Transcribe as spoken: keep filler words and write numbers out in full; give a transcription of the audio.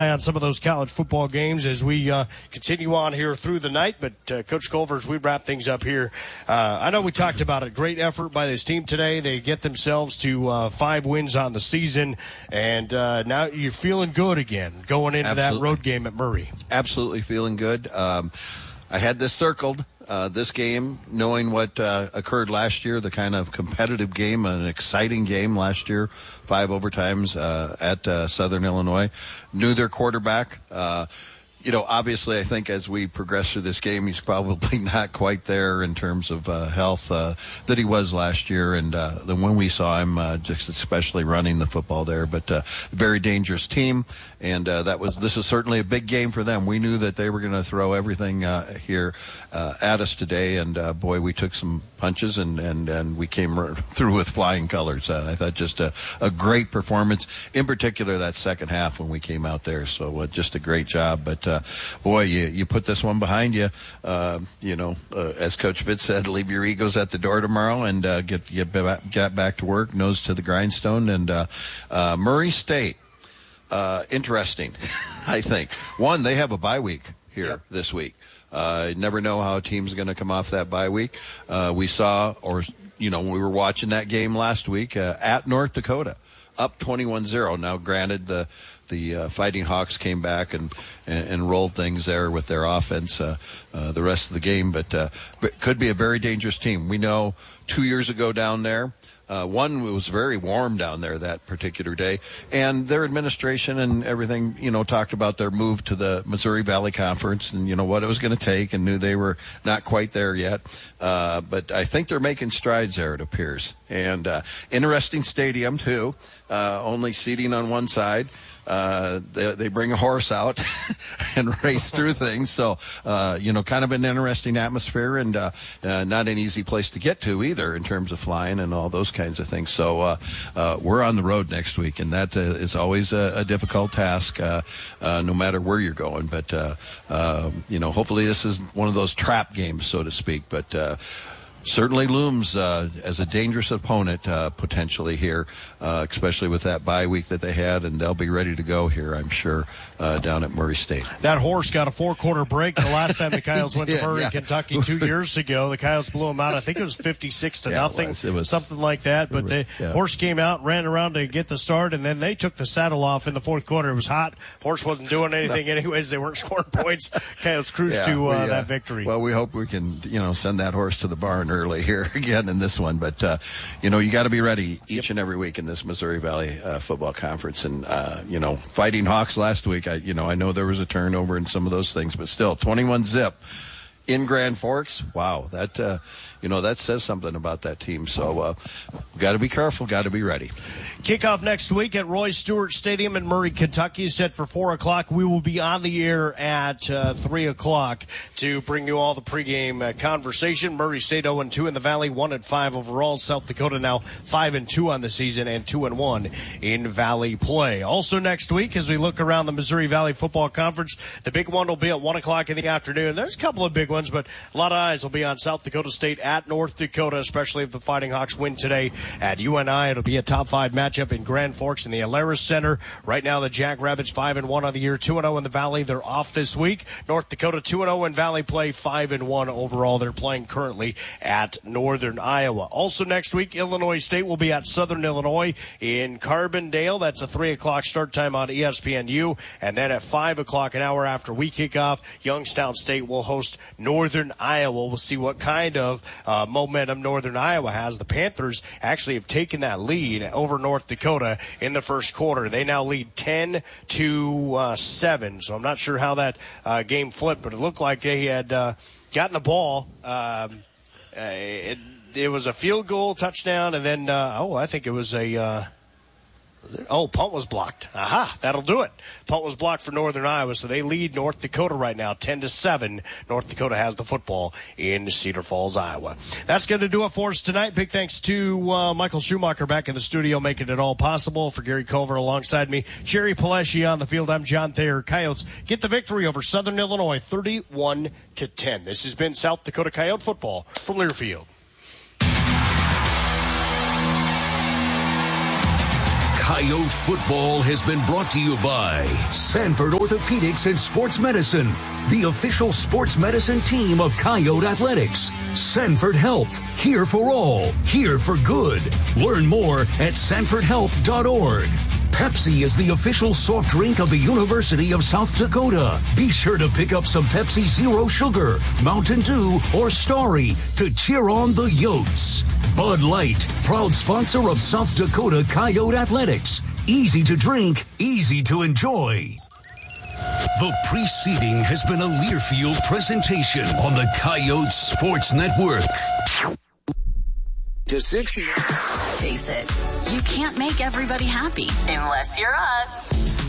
eye on some of those college football games as we uh, continue on here through the night. But, uh, Coach Culver, as we wrap things up here, uh, I know we talked about a great effort by this team today. They get themselves to uh, five wins on the season, and uh, now you're feeling good again going into Absolutely. that road game at Murray. Absolutely feeling good. Um, I had this circled. Uh, this game, knowing what uh, occurred last year, the kind of competitive game, an exciting game last year, five overtimes uh, at uh, Southern Illinois, knew their quarterback. Uh, you know, obviously, I think as we progress through this game, he's probably not quite there in terms of uh, health uh, that he was last year. And uh, then when we saw him, uh, just especially running the football there, but uh, very dangerous team. And uh, that was this is certainly a big game for them. We knew that they were going to throw everything uh, here uh, at us today. And, uh, boy, we took some punches, and, and, and we came through with flying colors. Uh, I thought just a, a great performance, in particular that second half when we came out there. So uh, just a great job. But, uh, boy, you, you put this one behind you. Uh, you know, uh, as Coach Fitz said, leave your egos at the door tomorrow and uh, get, get, back, get back to work, nose to the grindstone. And uh, uh, Murray State. Uh, interesting, I think. One, they have a bye week here yep. this week. Uh, you never know how a team's going to come off that bye week. Uh, we saw, or, you know, we were watching that game last week uh, at North Dakota, up twenty-one zero. Now, granted, the the uh, Fighting Hawks came back and, and, and rolled things there with their offense uh, uh, the rest of the game, but, uh, but could be a very dangerous team. We know two years ago down there, Uh, one, it was very warm down there that particular day, and their administration and everything, you know, talked about their move to the Missouri Valley Conference and, you know, what it was going to take, and knew they were not quite there yet. Uh, but I think they're making strides there, it appears. And uh, interesting stadium, too, uh, only seating on one side. Uh, they, they bring a horse out and race through things. So, uh, you know, kind of an interesting atmosphere, and uh, uh, not an easy place to get to either in terms of flying and all those kinds of things. So uh, uh, we're on the road next week, and that uh, is always a, a difficult task, uh, uh, no matter where you're going. But, uh, uh, you know, hopefully this is one of those trap games, so to speak. But uh, certainly looms uh, as a dangerous opponent uh, potentially here, uh, especially with that bye week that they had, and they'll be ready to go here, I'm sure, uh, down at Murray State. That horse got a four-quarter break the last time the Coyotes went to Murray, yeah. Kentucky, two years ago. The Coyotes blew them out. I think it was fifty-six to yeah, nothing, it was. It was, something like that. But the yeah. horse came out, ran around to get the start, and then they took the saddle off in the fourth quarter. It was hot. Horse wasn't doing anything no. anyways. They weren't scoring points. Coyotes cruised yeah, to uh, we, uh, that victory. Well, we hope we can, you know, send that horse to the barn early here again in this one. But, uh, you know, you got to be ready each yep. and every week in this Missouri Valley uh, Football Conference. And, uh, you know, Fighting Hawks last week, I, you know, I know there was a turnover and some of those things, but still, twenty-one zip in Grand Forks. Wow, that, uh, you know, that says something about that team. So, uh, got to be careful, got to be ready. Kickoff next week at Roy Stewart Stadium in Murray, Kentucky, set for four o'clock. We will be on the air at uh, three o'clock to bring you all the pregame uh, conversation. Murray State oh and two in the Valley, one and five overall. South Dakota now five and two on the season and two and one in Valley play. Also next week, as we look around the Missouri Valley Football Conference, the big one will be at one o'clock in the afternoon. There's a couple of big ones, but a lot of eyes will be on South Dakota State at North Dakota, especially if the Fighting Hawks win today at U N I. It'll be a top five match up in Grand Forks in the Alaris Center. Right now, the Jackrabbits five and one on the year, two and oh in the Valley. They're off this week. North Dakota two and oh in Valley play, five and one overall. They're playing currently at Northern Iowa. Also next week, Illinois State will be at Southern Illinois in Carbondale. That's a three o'clock start time on E S P N U. And then at five o'clock, an hour after we kick off, Youngstown State will host Northern Iowa. We'll see what kind of uh, momentum Northern Iowa has. The Panthers actually have taken that lead over North Dakota in the first quarter. They now lead ten to seven, so I'm not sure how that uh, game flipped, but it looked like they had uh, gotten the ball. Um, uh, it, it was a field goal, touchdown, and then, uh, oh, I think it was a uh, – oh, punt was blocked. Aha, that'll do it. Punt was blocked for Northern Iowa, so they lead North Dakota right now, ten to seven. North Dakota has the football in Cedar Falls, Iowa. That's going to do it for us tonight. Big thanks to uh, Michael Schumacher back in the studio, making it all possible. For Gary Culver alongside me, Jerry Palesci on the field. I'm John Thayer. Coyotes get the victory over Southern Illinois, thirty-one to ten. This has been South Dakota Coyote football from Learfield. Coyote football has been brought to you by Sanford Orthopedics and Sports Medicine, the official sports medicine team of Coyote Athletics. Sanford Health, here for all, here for good. Learn more at sanford health dot org. Pepsi is the official soft drink of the University of South Dakota. Be sure to pick up some Pepsi Zero Sugar, Mountain Dew, or Starry to cheer on the Yotes. Bud Light, proud sponsor of South Dakota Coyote Athletics. Easy to drink, easy to enjoy. The preceding has been a Learfield presentation on the Coyote Sports Network. To sixty. Face it, you can't make everybody happy unless you're us.